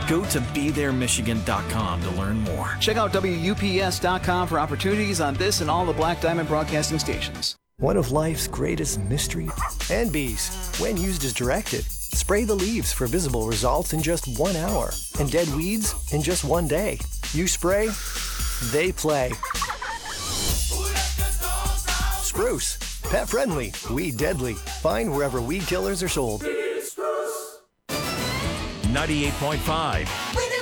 Go to BeThereMichigan.com to learn more. Check out WUPS.com for opportunities on this and all the Black Diamond Broadcasting stations. One of life's greatest mysteries. And bees, when used as directed. Spray the leaves for visible results in just 1 hour. And dead weeds in just 1 day. You spray, they play. Spruce, pet friendly, weed deadly. Find wherever weed killers are sold. 98.5